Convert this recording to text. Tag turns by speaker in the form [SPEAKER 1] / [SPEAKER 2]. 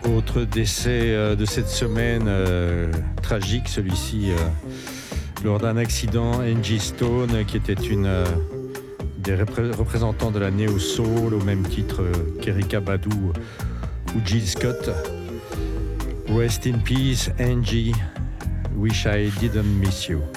[SPEAKER 1] Autre décès de cette semaine, tragique celui-ci, lors d'un accident, Angie Stone, qui était une des représentants de la Neo Soul, au même titre qu'Erykah Badu ou Jill Scott. Rest in peace, Angie. Wish I didn't miss you.